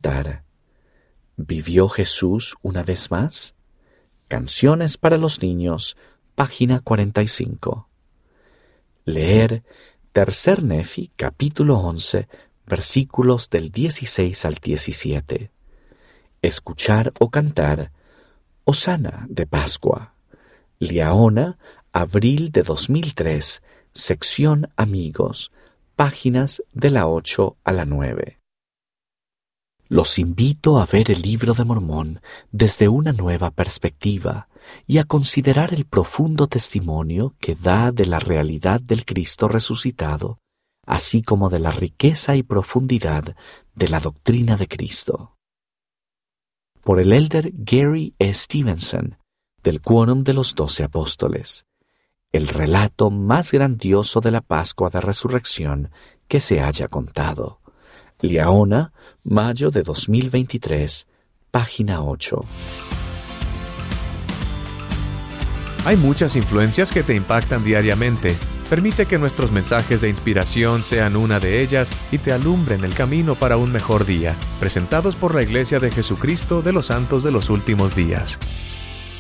cantar. ¿Vivió Jesús una vez más? Canciones para los niños, página 45. Leer Tercer Nefi, capítulo 11, versículos del 16 al 17. Escuchar o cantar Hosana de Pascua. Liaona, abril de 2003, sección Amigos, páginas de la 8 a la 9. Los invito a ver el Libro de Mormón desde una nueva perspectiva y a considerar el profundo testimonio que da de la realidad del Cristo resucitado, así como de la riqueza y profundidad de la doctrina de Cristo. Por el elder Gary E. Stevenson, del Quórum de los 12 Apóstoles, el relato más grandioso de la Pascua de Resurrección que se haya contado. Liaona, mayo de 2023, página 8. Hay muchas influencias que te impactan diariamente. Permite que nuestros mensajes de inspiración sean una de ellas y te alumbren el camino para un mejor día. Presentados por la Iglesia de Jesucristo de los Santos de los Últimos Días.